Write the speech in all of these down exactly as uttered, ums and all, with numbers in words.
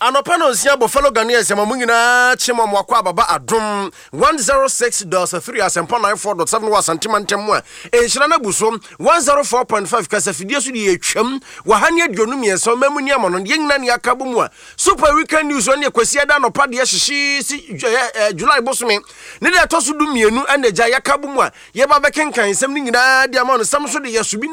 Anopa no nsia bo fellow Ghanaians ma munyina chema mwakwa baba adom one oh six point three asempa ninety-four point seven wa santimantem a enhyira na buso one oh four point five kasafidie so de atwam wa hane aduonu mienso mamuni amono de nyina ne akabo mu a super weekend news on yakwasi ada anopa de hyehye si July bosome ne de toso du mienu anaja yakabo mu a ye ba bekenkan sem ne nyina de amono sam so de yesubi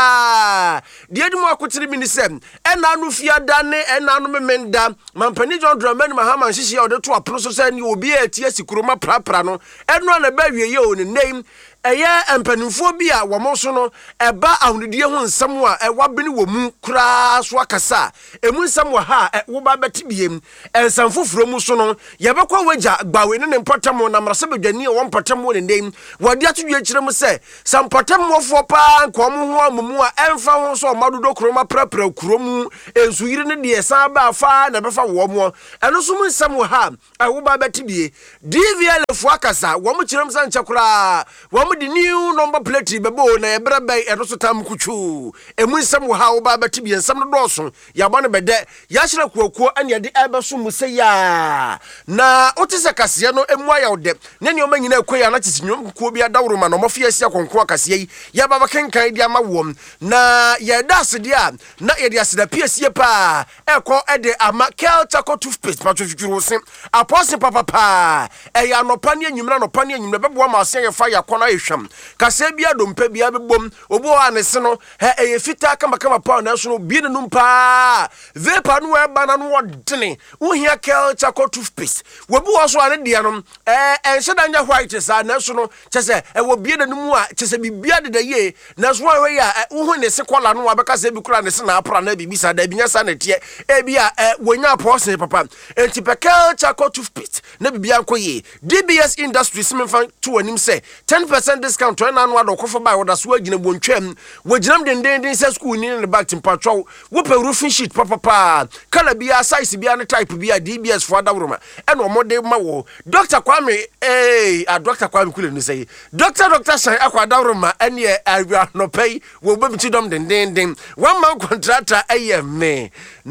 nampa de edi mu akotire bi ni sem ena anu fiada ne ena anu memenda Mampani John Dramani Mahama nhihia ode to apro so say ni obi atie sikuroma prapra no eno na ba wieye o ne name eye empanimfo bi a wo mo so no eba ahunudie ho nsam a ewa bene wo mu kura so akasa emu nsam wo ha wo ba betibiem ensam foforo mu so no ye bekwa waja gbawe ne ne mpatam na mrase bedwani wo mpatam wo ne name wode atudwe kire mu se sampatam wofo pa nko mo ho amumu a emfa ho so madodo kuroma prapra kuromu ensuyire ne de san ba fa na befa wo mo eno so mu nsam wo ha wo ba betibie D V L fo akasa wo mu kire mu san chakura wo the new number plate bebo na ebra bay eno so tam kuchu emu nsam wo ha wo ba bati bi nsam no doso ya bone bede ya hyira kuokuo ane de ebeso mu se ya na otise kase no emu aya ode ne ne o manyina ekoya na titinwom kuo bi adawro ma no mofie asia konko akase yi ya baba kenkan de ama wom na ya das dia na ya de asida piesie pa eko ede ama kel taco toothpaste pa twetwuru se apostle papa pa e ya no pa ne anyumra no pa ne anyumra bebo ma asia ye fa ya kona ehwam kase bia dompa bia bebom obo anese no he e fita kama kama pa na so no bi ne numpa vepa no e ba na no wodene wo hia kel taco toothpaste wobi wo so ane dia no eh ense da nya white sa na so no chese e wo bi ne mu a chese bibia de da ye na so we ya wo hu ne se kola no abeka se bi kura ne se na apra na bibi sa da binya sa na tie e bia eh wonya pose papa enti pe kel taco toothpaste na bibia nkoye D B S Industries memfa to anim se ten percent discount when anwa do kofo buy woda so agina bontwam woginam den den den se school ni ne back timpatwo wo pe roofing sheet papa pa kala bia size bia ne type bia D B S for adawroma eno omode ma wo Doctor Kwame eh a Doctor Kwame kule ni say Doctor Doctor Shine akwa adawroma ene awia no pay wo bemti dom den den den one man contractor ayeme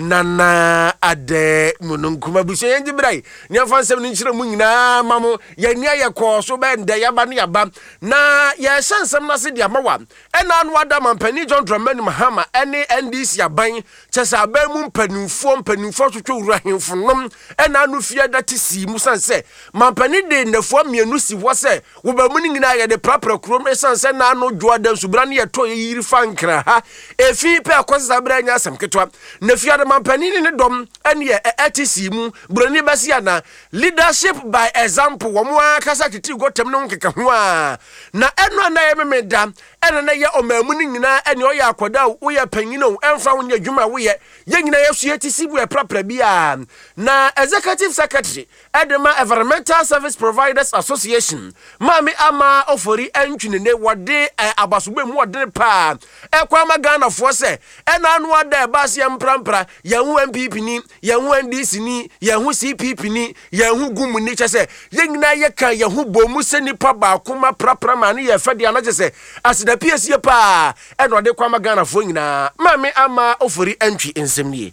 nana ade mununkuma buso yenji brai ni afansem ni nchire mu nyina mamo ya nia ye ko so be nda ya ba ne ya ba na ya shansam na se dia mawa ena anu ada Mampani John Dramani Mahama ene N D C aban chesa aban mu mpanimfo mpanimfo twetwe wura hemfonom ena anu fie da tisi mu sanse Mampani de nafo mienu si wo se wo ba mu nyina ye de prapra krom sanse na anu dwoa da subra ne ye to ye yiri fankra ha efi pe akosa bra nya asem ketwa na fie da Mampani ne dom ene ye etisi mu brani basia na leadership by example wo mu akasa titi gotem no nkeka ho a na eno na ye memeda eno na ye omamu ni nyina ene o ya akoda wo ye panyino emfa wo nya dwuma wo ye ye nyina ye so ye tisi bu e prapra bia na executive secretary Edema Environmental Service Providers Association mami ama ofori antwinene wode abasogbe mu wode pa ekwa magana fo se ena anu ada e base emprampra ye hu M P P ni ye hu N D C ni ye hu C P P ni ye hu gumu ni chese ye nyina ye kan ye hu bomu se nipa ba kuma prapra ma ne ye fede ana chese asida piesie pa ena ode kwa magana fo nyina mami ama ofori antwi ensem ni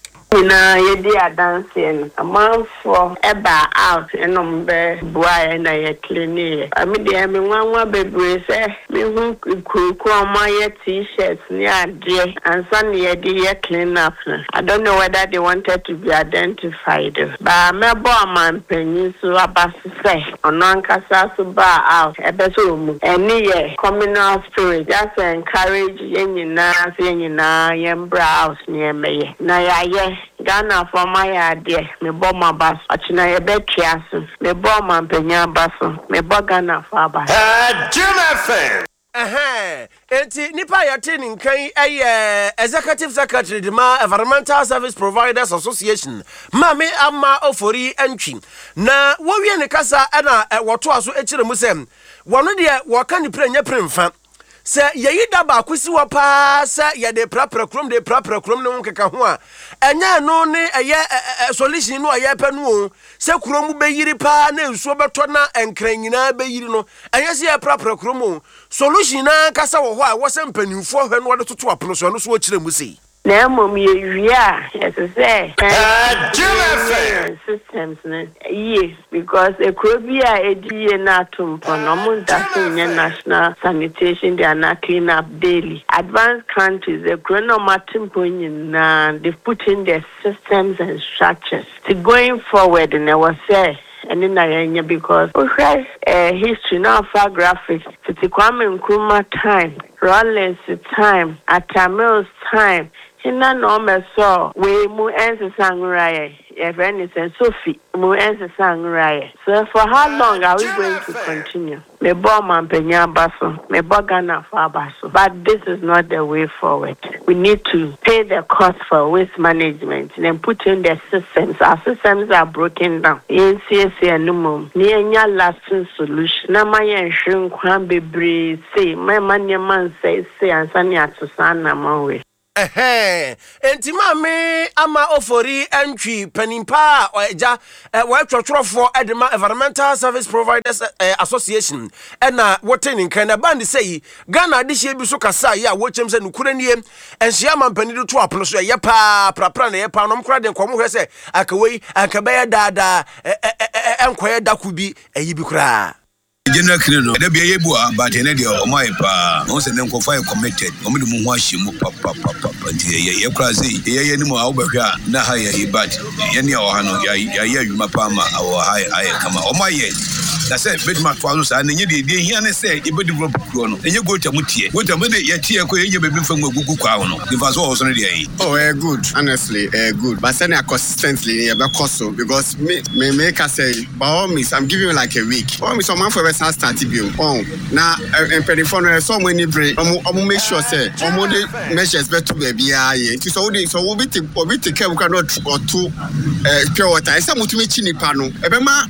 na yedi adanse amount for eba out enom be boy na ye clinic ami de me nwanwa bebre se me hu kuku oma ye t-shirts ni ade ansa na yedi ye clean up. I don't know whether they wanted to be identified but me bo amampanyi so abase se onankasa so ba out ebe so mu eni ye communal spirit just encourage yenyina se yenyina ye mbra out ni emeye na ya ye Ghana for my idea, me bo my bus, achina ye betchiasu, me bo Mampanya basu, me bo Ghana for bus. Uh, Jim F M. Eh, enti nipa ya tini nkan eh executive secretary de ma Environmental Service Providers Association mami ama ofori antwi na wo wie ne kasa na woto aso ekire mu sem wono de wo ka ni prenya premfa se yeyi da ba kwisi wo pa se ye de prapra krom de prapra krom ne nkeka ho a enya no ne eye solution no aye pa no se krom be yiri pa na ensuo beto na enkran nyina be yiri no enya se ye prapra krom solution na kasa wo ho a wo se mpanimfo hwe no de toto apono so no so kire mu sei na mom ye wia yes say systems ne yes because e krobia edie na tumpo no mo dasin national sanitation they are not clean up daily advanced countries the chronomatimpo na they put in their systems and structures to going forward and I was say and in Nigeria because okay uh, history now for graphics to Kwame Nkrumah time Rawlings time Atamil's time Hina no me so we mu ense sangrai if anything Sophie mu ense sangrai so for how long are we going to continue me bo man penya baso me bo Ghana for baso but this is not the way forward we need to pay the cost for waste management and then put in the systems our systems are broken down in C S A no mum ni enya lasting solution na ma yen hwe nkwan bebre say my man man say say ansani atosana manwe Eh enti mame ama ofori entry panimpa oja wa twotworofo edema Environmental Service Providers uh, Association ena wotenin kan na band say Ghana de hye bi so kasa ya wochem se nukura nie enhia mampani do to apono so ye pa prapra na ye pa no mkra de nkomo hwe se akawei akabaya dada enkoye dakubi eyi bi kura General Kino, the be able but in any of my pa, once and then fire committed, only the Muashi, papa, papa, until ye crazy, ye anymore over here, Nahaya, but any ohano, ya, you, my palma, our high, I come on my head. That's it, but my father's and you did hear and say, you better rope chrono, and you go to Mutia. What a minute, yet here, you may be from Google Crown. If I was also ready. Oh, uh, good, honestly, uh, good. But send it consistently, about Cosso, because me, me make us say, by all means, I'm giving you like a week. Oh, me, someone for us has started you. Oh, now, and Periphone, so many brain, I'm make sure, say, I'm only measures better to be a so so we'll be to care, we cannot or two pure water. I said, to me, chini pano, Ebema,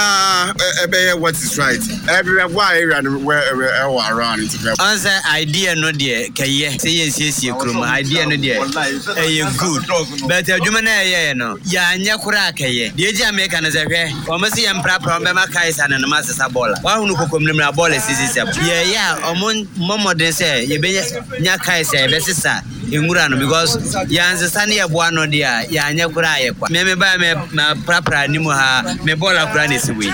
Obia, what is right? Everywhere, why and where around it. Answer idea no dear, Kaye, say yes, yes, you come, idea no dear. Eh, good. But a human air, no, ya nyakura kaye. The Jamaican as a fair, or Messi and Prapra, Kaisan and Master Sabola. One who come to my ball is yeah, yeah, among Momo de say, ye be Nyakaisa, Vesisa, in Murano, because Yan's Sania Buano dear, ya nyakura, maybe by me, my Prapra Nimuha, me bola granny's way.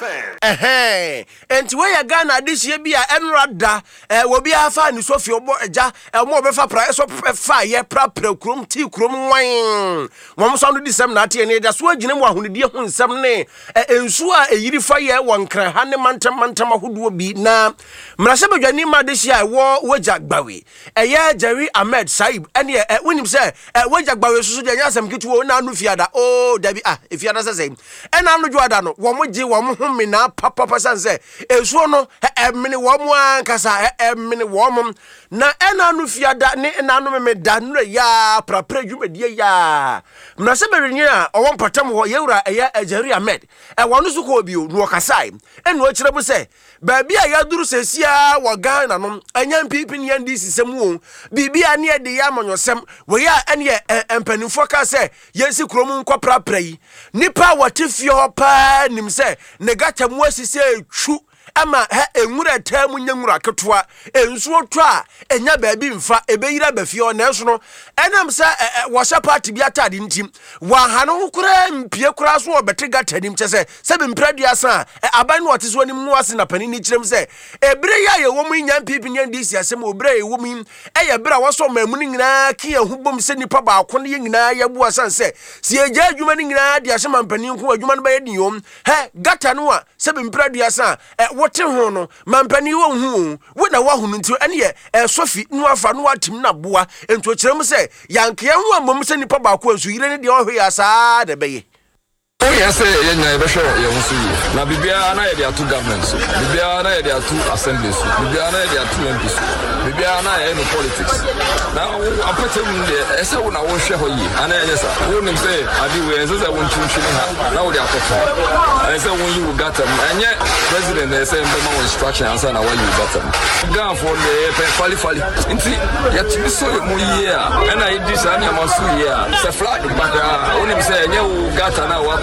Eh enti we ya Ghana this year bia enrada eh wo bia fa ni so fi obo eja e mo be fa pra so fa ye pra pra krom ti krom wan wo so no disem na ate ne da so agine mo ahunidi hu nsem ne ensu a eyiri fa ye won kran ha ne mantam mantam ahodo bi na mrase badwani ma this year wo waja gbawe eye Jerry Ahmed Saib ene e wonim se waja gbawe so so de nya asem kitu na anu fiada oh dabi ah fiada se se ena anu juada no wo mo gi wo mo hu me na papa papa say esuo no emene wo mo ankasa emene wo mo na ena no fiada ne na no me da no ya prapra dwumadie ya na se berenyi a owo mpatam ho yewura eya Jerry Ahmed e wono so ko bi o no kasai enu o kire bu se ba bia ya duru sesia wo Ghana no anya mpipi ne ndi sisem wo bibia ne de ya manyosem wo ya ene empanifo ka se yensi krom nkọ prapra yi nipa watifio pa nim se ne gata mu asise twu ama ha enwura tamu nyamura ketwa ensuo to a enya baabi mfa ebeyira bafio na eso no enam sa washa party bi atade ntim wa hano kura mpie kura so obete gata nim chese se be mpradua sa aban no oteso nim no ase na pani ni kirem se ebre ya ye wo mu nya mpipi nya ndi si asem obre ye wo mu eye bra waso mamu ni nyina ki ehubom se nipa ba ko ne nyina ya bu asan se si eja adwuma ni nyina di ase mampani nko adwuma no ba ye diom he gata no a se be mpradua sa wote ho no mampani wo hu wo na wa hunu nti ene ye sofi no afa no atim na boa ento kirem se yanke ho amom se nipa ba ko ansu yire ne de ohwe ya saa de beye oh yes ye nya be hwe ye nsu yi na bibia na ye de atu government so bibia na ye de atu assembly so bibia na ye de atu M P so bibia na ye no politics na apatem de ese wo na wo hwe ho yi ana ye sa wo nim se adi we ese se wo ntwintwini ha na wo de akofo ese wo yi wo gatam enye president ese mbe ma wo instruction ansa na wo yi gatam gan for the pe fali fali nti ya ti so mo yi a na ye di sa na ma so yi a se flag back wo nim se enye wo gata na wo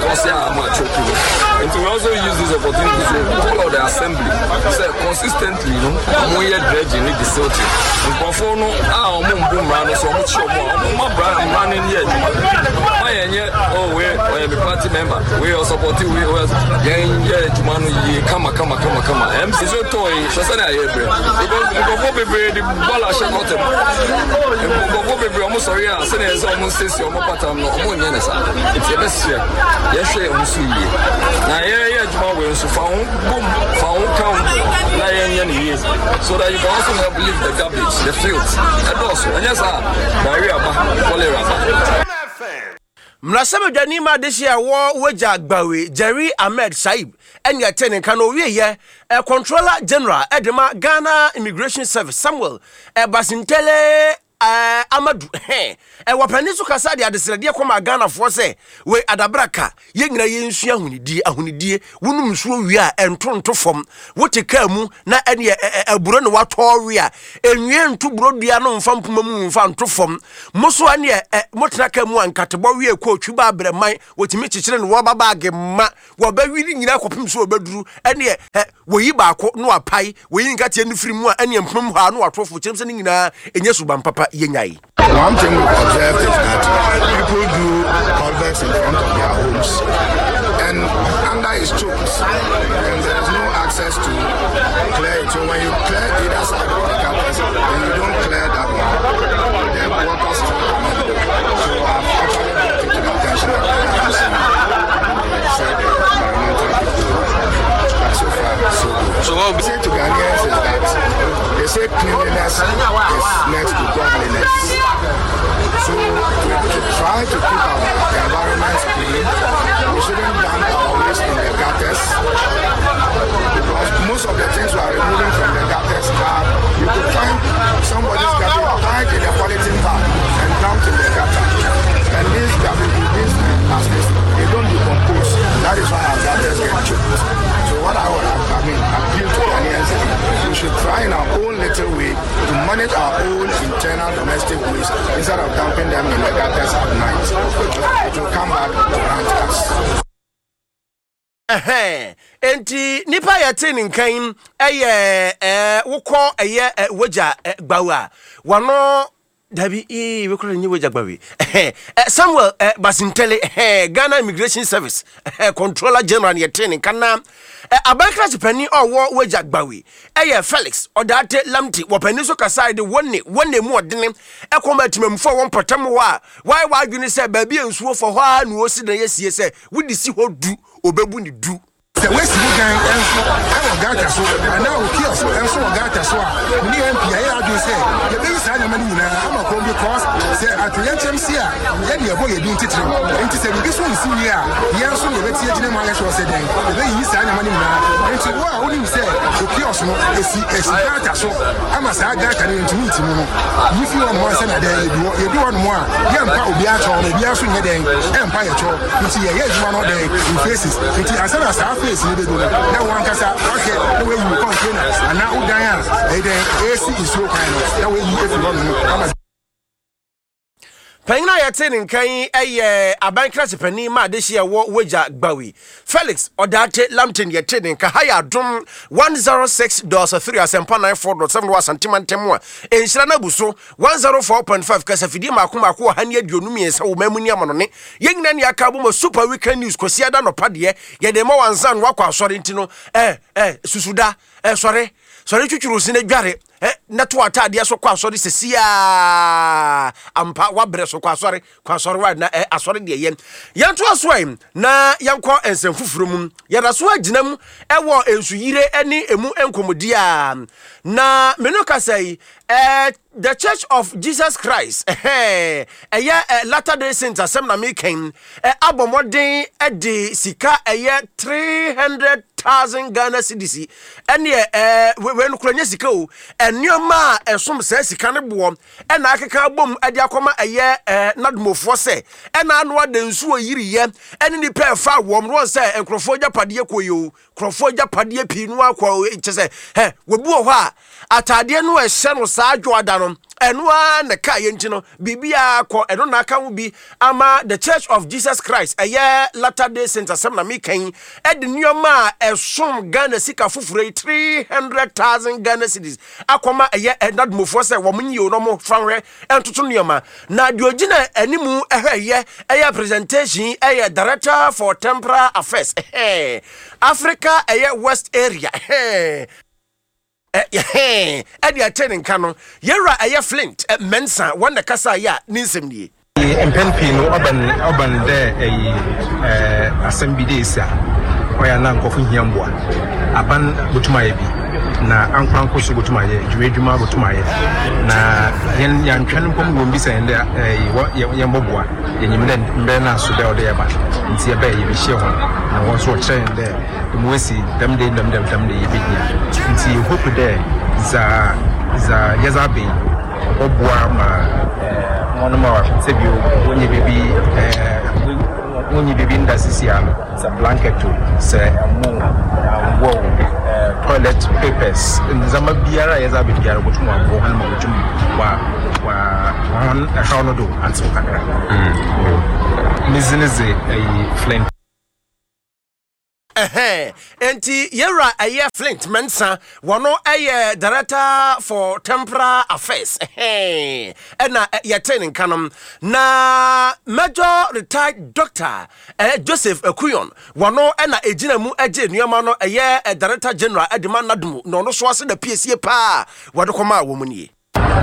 because I'm a choking. And we also use this opportunity to call out the assembly. So consistently, you know, I'm here dredging in the city. Before no, I'm on boom run, so much more. My brother, I'm running here. My oh, we're a party member. We are supporting, we are getting here to man, come, come, come, come. M C so toy, so say I hear. Because before we the ball I shall not him. And before we almost sorry, I say there's almost six or more pattern, no more than it's the best year. Yes, I'm sorry. Now, yeah, yeah, tomorrow, so found, boom, found count, nine years. So that you can also help lift the garbage, the fields, and also, and yes, diarrhea, cholera. Mrasaba Janima this year war Waja Gbawi, Jerry Ahmed Saib, and your tenant can ye a controller general, Edema Ghana Immigration Service, Samuel, a Basintele. Uh, Amadu, hey, and what Penisu Casadi at the Sradia Koma Ghana for say, we Adabraka, Yengna Yensia Hunidi, Ahunidi, Wunum Suya, and Tonto from what a Kamu, na any a Bruno Watoria, and Yen to Brodiano from Pumamu found to form, Moswania, Motrakamu and Cataboria, quote Chuba, but my what you meet children, Wababag, Ma, Wabba reading in Aquapim so bedru, and yet, we Bako, no a pie, we ain't got any free more, any Pumha, no a trophy, Jameson in a Yesubam Papa. Yenyai. One thing we observed is that people do culverts in front of their homes, and under is choked, and there is no access to clear it. So when you clear either side of the campus, then you don't clear that one. The water still comes. So I've actually brought it to the attention of the agency. Said the environmental people. But so far, so good. So what we say to Ghanaians is that they say cleanliness is next to godliness. So we try to keep our environments clean. We shouldn't dump our waste in the gutters, because most of the things we are removing from the gutters are, you could find somebody's garbage tied in a polythene bag and dumped in the gutter. And these garbage, these plastics, they don't decompose. That is why our gutters get choked. So what I would, I mean, appeal to Ghanaians, we should try in our own little way to manage our own internal domestic waste instead of dumping them in the gutters at night. It will come back to haunt us. Eh, enti nipa ya tenin kan eye eh wukọ eye Waja Gbawa wano dabi eh we kro nyi Waja Gbawi eh Samuel eh Basintele eh Ghana Immigration Service eh controller general ya tenin kan na Abankra Jipani owo Waja Gbawi eye Felix Odate Lamti wopani so kasai de wonne wonne mu odene e koma timamfo won potam wa why why dwene say ba bia nsuo fo ho a no osi na yesie say wudi si ho du obebu ni du. The West Gang and so I got so and now kills and so got so many M P I do say the base and money now I'm a come because say at the H M C then you boy doing it and to say this one see here yes so you bet you man so say then the way you say money now and so what only say the kills no is is got so I'm a say got and to meet no if you want more say there you do one more you am pa obi a cho na bia so nye den em pa ye cho you see here you one there in faces it as as now one can say, okay, the way you complain, and now Diane, A C is so kind of that way you if you want to Pengina ya tenin kan eye Abankra Jipani ma de hia wo Waja Gbawi Felix Odate Lamtin ya tenin ka haya dum one oh six point three asempa ninety-four point seven wa santimantem a enhira na buso one oh four point five kasafidi makoma ko ha ne aduonu miensa wo mamuni amonone yengina ne aka bo super weekend news kosiada no pade ye de ma wansan wakwa asore ntino eh eh susuda eh sore sore twutwuru sine dware eh na to atade so kwa asore sesia ampa wabre so kwa asore kwa asore wa na eh, asore de ye yanto asoem na yanko ensemfufurumum yada so aginam ewo ensuyire ani emu enkomodi a na menoka say eh the Church of Jesus Christ eh eh Latter Day Saints asem na making eh abomodin e de sika eh three hundred thousand Ghana cedis ene eh we no kranya sika o enioma esom se sika ne bo e na akeka bom ade akoma eh eh nadmofo se e na anu ade nsu oyiriye ene ni pe fa wom ro se enkrofo japade koyo krofo japade pinu akwa che se he webu ho a atade no e hye no sa adwo ada no enwa na ka yentino bibia ko eno na aka wo bi ama the Church of Jesus Christ eye Latter-day Saints asem na mekan e de nioma esom Ghana sika fufure three hundred thousand Ghana cedis akoma eye enadmofo se wo munyi no mo fanwe entoto nioma na de ogina animu ehye eye presentation eye director for temporal affairs eh Africa eye West area eh eh eh ade attending kano yera eye Flint mensa wanda kasa ya ninsem die empenpi no oban oban de eh assembly days a oya na nkofo hiamboa aban botumaye bi na ankwanko so botumaye dwedwuma botumaye na yen yantwan mpom go mbisa ende eh yemboboa yenyimle mbe na so de ode yeba nti ebe ye bi hye ho na wo so kyen de mwesi dem de dem dem dem de yebinya nti hope de za za yezabe oboa ma one more sebio woni bibi eh woni bibi ndasisia it's a blanket to say mo wo toilet papers nzama biara yeza be biara ko tumu abo han mo tumu wa wa on account do anso kakra mm business eh Flint eh enti yera aye Flint mensa wono aye director for temporal affairs eh ena yatenin kanom na major retired doctor eh Joseph Akuyon wono ena ejina mu aje nuama no aye director general Edema Nadumu no no so ase da P S A pa wode koma wo munie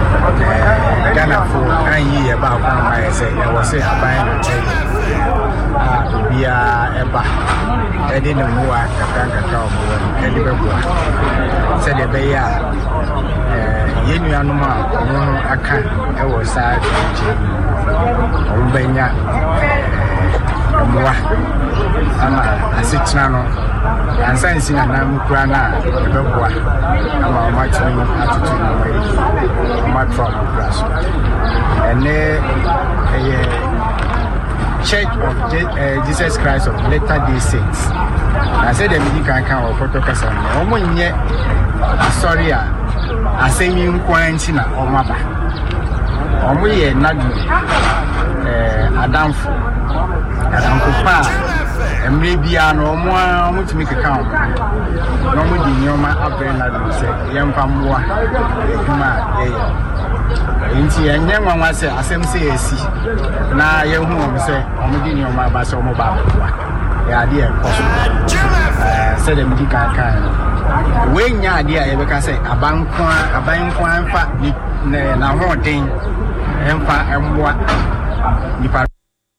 Ghana for ayi e ba kwa ma ese e wo se aban na che ah bia e ba e de no mu a kakran kakra o mo e de bebua se de be ya eh ye nua no ma no aka e wo sa che o benya moa ama asitina no ansa nsina na mukura na bebua ama o ma tuni atutu no ma from grass and eh Church of Je uh, Jesus Christ of Latter-day Saints. I said the medical can or protocol. Omo nye sorry a asemi nkwanti na omaba. Omo ye nadu eh adamfo. Adamfo pa emre bia no omo omo timi keka omo. No mo di nyoma abre nadu se yempa mboa eduma ye. Inti enye nwanwa se asem se esi na ye hu om se omudi ni oma ba se omo ba bua ya de e koso eh se dem di kan kan we nya ade a ye be ka se abankwa abankwa mfa ni na hoden emfa emwa ni pa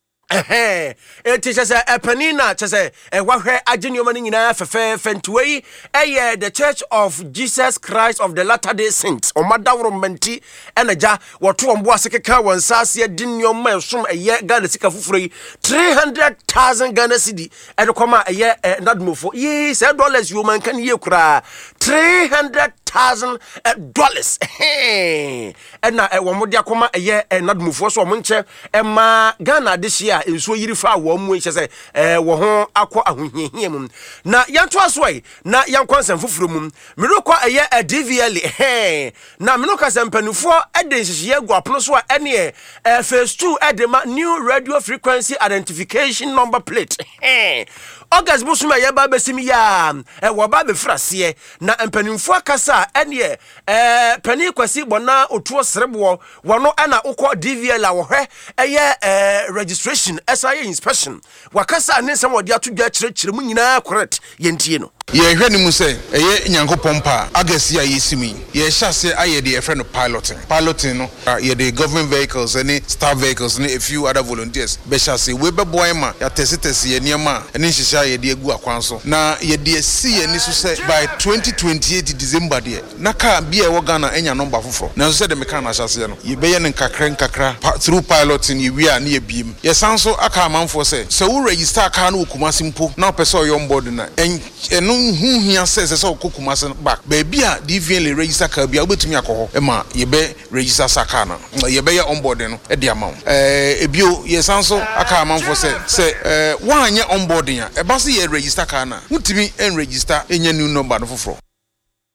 eh eh ti chese epanina chese e wahwe agenioma ni nyina fefe fentuei eh the Church of Jesus Christ of the Latter-day Saints o madawro menti enaja woto ombo asekeka wansase dinnioma esom eh Ghana sika fufurei three hundred thousand Ghana cedi e de koma eh nadmofo ye say dollars you man kan ye kura three hundred thousand dollars eh ena e wo mode akoma eh nadmofo so omonche e ma Ghana this year enso yiri fa wo mu ehye se eh wo ho akọ ahohiehie mu na yanto asoi na yankwansam fufuru mu mirokọ eye D V L eh na minoka sempanufo eden hihye agu apono so a ene eh phase two edema new radio frequency identification number plate eh August busuma ye ba besimi ya eh wo ba be frase na empanufo akasa ene eh pani kwasi bona otuo serebo wono ana ukọ D V L a wo hwe eye eh registration S I A inspection wakasa ne nsem wode atodwa kirekire mu nyina correct yentie no ye hwe ni mu se eye nyankopon pa agasi a yesimi ye hyase aye de efre no piloting piloting no ye de government vehicles any staff vehicles and a few other volunteers be hyase we be boy ma ya tesitesi ye niam ene hihia ye de agu akwan so na ye de si ye ni so se by twenty twenty-eight December de na ka bia e wo Ghana enya number foforo na so se de meka na hyase no ye be ye ne nkakra nkakra through piloting ye wi a na ye biem ye sanso aka amanfo se se wo register ka na okumasi mpo na person yo on board na eno hu hia says so kokumase back baby a D V L register ka bia obetumi akoho e ma ye be register saka na ye be ye onboarding no e de amount eh ebio ye sanso aka amanfo se se eh wanye onboarding a e ba se ye register ka na mutimi en register enya new number no foforo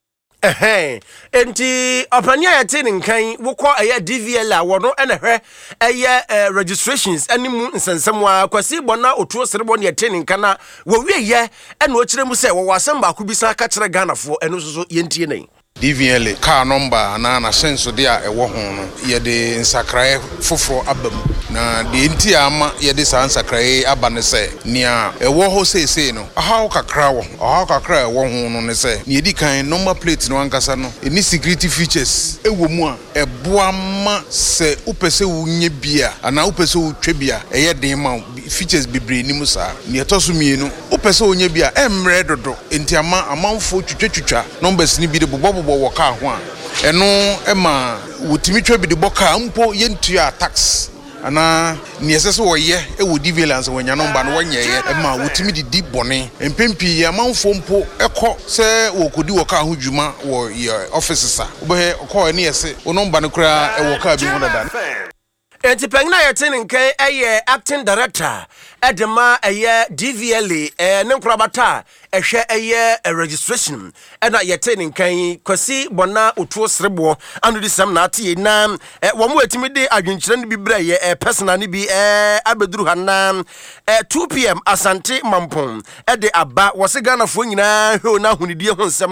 Ehe, enti opania ya tini nkan wukọ aya D V L a wono ene hwe aya registrations animu nsensemwa kwasi bona otuo serebo ne tini nkana wo wieye ene o kire mu se wo wasem ba ku bisa ka kire Ghanafo eno so yentie nei D V L car number na na senso de a ewo ho no ye de nsakrae foforo abam na de enti ama ye de sa nsakrae aba ne se nia ewo ho sese no aha kakra wo aha kakra ewo ho no ne se ne di kan number plate no ankasa no any security features ewo mu a eboa ma se upese wunye bia ana upese wutwe bia eye den ma features bebre ni mu sa ne toso mienu upese wunye bia emre dodo enti ama amanfo twetwetwa numbers ni bi de bobo bo woka ho a eno ema wotimi twa bi de boka mpo yentua tax ana ni esese wo ye e wo divilance wonya number no wonye ye ema wotimi di di bone empempi ya manfo mpo ekọ se wo kodi woka ho dwuma wo ye office sa wo be ko ni ese wo number no kura e woka bi ho dada enti pengna yetin nkan eye acting director edema eye D V L eh ne nkrabata ehwe eye registration ena yetin nkan kwasi bona otuo serebo anu di sam na ate na wo mo etimi de adwenkyere ne bi bra ye personal ne bi eh abeduru hanam eh two p m Asante Mampon e de aba wo se Ghanafo nyina hwe na hunidie ho nsem